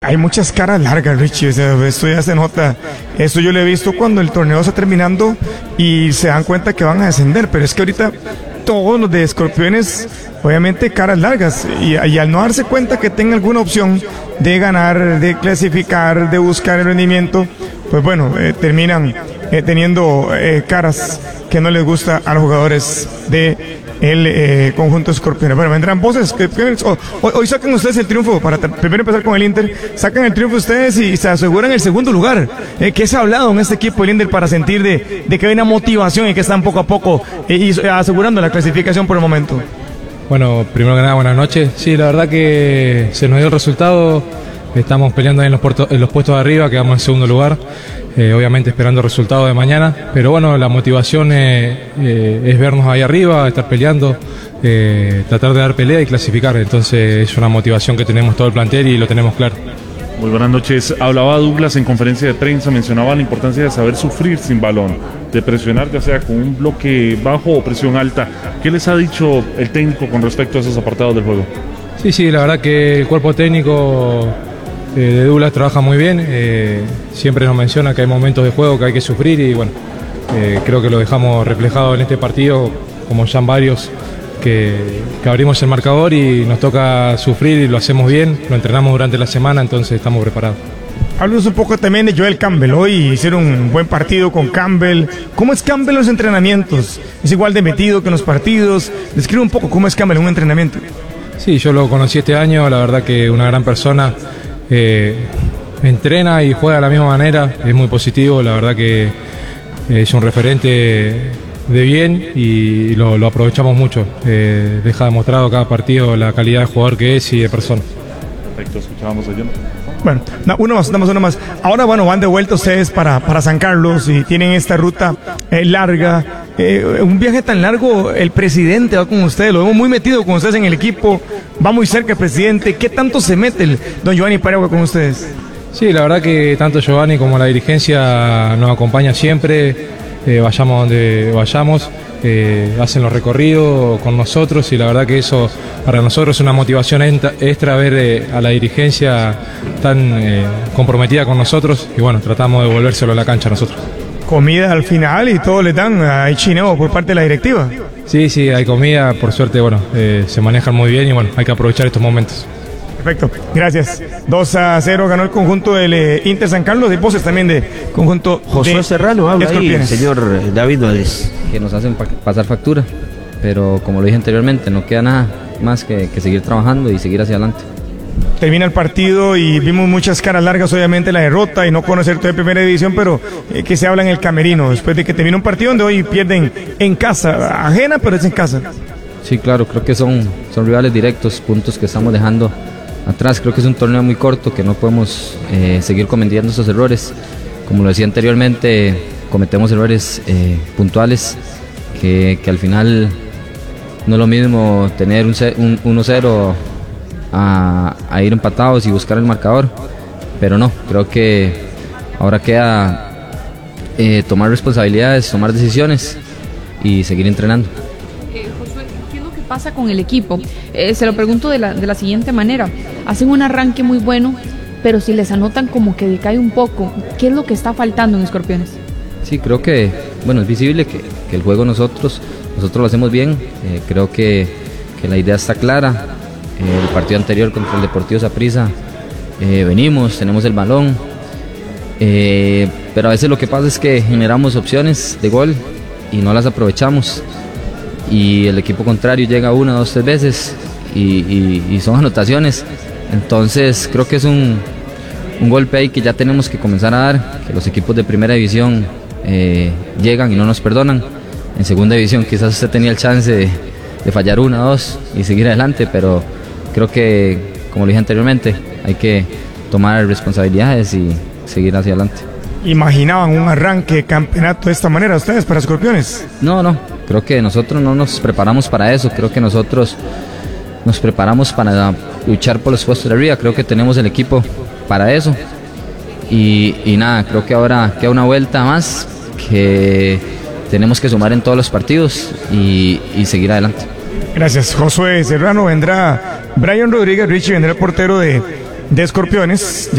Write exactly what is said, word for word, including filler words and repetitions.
hay muchas caras largas, Richie, o sea, esto ya se nota. Eso yo lo he visto cuando el torneo está terminando y se dan cuenta que van a descender, pero es que ahorita todos los de Escorpiones, obviamente caras largas, y, y al no darse cuenta que tenga alguna opción de ganar, de clasificar, de buscar el rendimiento, pues bueno, eh, terminan eh, teniendo eh, caras que no les gusta a los jugadores de el eh, conjunto Escorpiones. Bueno, vendrán voces que, que oh, hoy, hoy sacan ustedes el triunfo, para primero empezar con el Inter, sacan el triunfo ustedes y se aseguran el segundo lugar. Eh, ¿Qué se ha hablado en este equipo del Inter para sentir de, de que hay una motivación y que están poco a poco eh, y, eh, asegurando la clasificación por el momento? Bueno, primero que nada, buenas noches. Sí, la verdad que se nos dio el resultado. Estamos peleando en los, puertos, en los puestos de arriba, quedamos en segundo lugar. Eh, obviamente esperando el resultado de mañana, pero bueno, la motivación eh, eh, es vernos ahí arriba, estar peleando, eh, tratar de dar pelea y clasificar. Entonces es una motivación que tenemos todo el plantel y lo tenemos claro. Muy buenas noches. Hablaba Douglas en conferencia de prensa, mencionaba la importancia de saber sufrir sin balón, de presionar ya sea con un bloque bajo o presión alta. ¿Qué les ha dicho el técnico con respecto a esos apartados del juego? Sí, sí, la verdad que el cuerpo técnico eh, de Douglas trabaja muy bien. Eh, siempre nos menciona que hay momentos de juego que hay que sufrir y bueno, eh, creo que lo dejamos reflejado en este partido, como ya en varios, que, que abrimos el marcador y nos toca sufrir y lo hacemos bien, lo entrenamos durante la semana, entonces estamos preparados. Háblanos un poco también de Joel Campbell. Hoy hicieron un buen partido con Campbell. ¿Cómo es Campbell en los entrenamientos? ¿Es igual de metido que en los partidos? Describe un poco cómo es Campbell en un entrenamiento. Sí, yo lo conocí este año, la verdad que una gran persona, eh, entrena y juega de la misma manera, es muy positivo, la verdad que es un referente de bien y lo, lo aprovechamos mucho. Eh, deja demostrado cada partido la calidad de jugador que es y de persona. Perfecto, escuchábamos a John. Bueno, no, uno más, damos uno más. Ahora, bueno, van de vuelta ustedes para, para San Carlos y tienen esta ruta eh, larga. Eh, un viaje tan largo, el presidente va con ustedes, lo vemos muy metido con ustedes en el equipo, va muy cerca el presidente. ¿Qué tanto se mete el don Giovanni Paniagua con ustedes? Sí, la verdad que tanto Giovanni como la dirigencia nos acompaña siempre, eh, vayamos donde vayamos. Eh, hacen los recorridos con nosotros y la verdad que eso para nosotros es una motivación extra ver eh, a la dirigencia tan eh, comprometida con nosotros y bueno, tratamos de devolvérselo a la cancha a nosotros. Comida al final y todo le dan, hay chineo por parte de la directiva. Sí, sí, hay comida, por suerte, bueno, eh, se manejan muy bien y bueno, hay que aprovechar estos momentos. Perfecto, gracias. dos a cero ganó el conjunto del eh, Inter San Carlos, de voces también de conjunto Josué de Serrano habla ahí, Escorpiones. señor David Valdés. Que nos hacen pa pasar factura, pero como lo dije anteriormente, no queda nada más que, que seguir trabajando y seguir hacia adelante. Termina el partido y vimos muchas caras largas, obviamente la derrota y no conocer todo de primera división, pero eh, que se habla en el camerino después de que termina un partido donde hoy pierden en casa, ajena, pero es en casa. Sí, claro, creo que son, son rivales directos, puntos que estamos dejando atrás. Creo que es un torneo muy corto, que no podemos eh, seguir cometiendo esos errores. Como lo decía anteriormente, cometemos errores eh, puntuales que, que al final no es lo mismo tener un, un uno cero a, a ir empatados y buscar el marcador, pero no, creo que ahora queda eh, tomar responsabilidades, tomar decisiones y seguir entrenando. Eh, Josué, ¿qué es lo que pasa con el equipo? Eh, se lo pregunto de la, de la siguiente manera: hacen un arranque muy bueno, pero si les anotan como que decae un poco, ¿qué es lo que está faltando en Escorpiones? Sí, creo que, bueno, es visible que, que el juego nosotros, nosotros lo hacemos bien. Eh, creo que, que la idea está clara. Eh, el partido anterior contra el Deportivo Saprissa, eh, venimos, tenemos el balón, eh, pero a veces lo que pasa es que generamos opciones de gol y no las aprovechamos. Y el equipo contrario llega una, dos, tres veces y, y, y son anotaciones. Entonces creo que es un, un golpe ahí que ya tenemos que comenzar a dar, que los equipos de primera división eh, llegan y no nos perdonan. En segunda división quizás usted tenía el chance de, de fallar una, dos y seguir adelante, pero creo que, como lo dije anteriormente, hay que tomar responsabilidades y seguir hacia adelante. ¿Imaginaban un arranque de campeonato de esta manera ustedes para Escorpiones? No, no, creo que nosotros no nos preparamos para eso, creo que nosotros nos preparamos para luchar por los puestos de arriba, creo que tenemos el equipo para eso y, y nada, creo que ahora queda una vuelta más que tenemos que sumar en todos los partidos y, y seguir adelante. Gracias, Josué Serrano. Vendrá Brian Rodríguez, Richie vendrá el portero de, de Escorpiones. Ya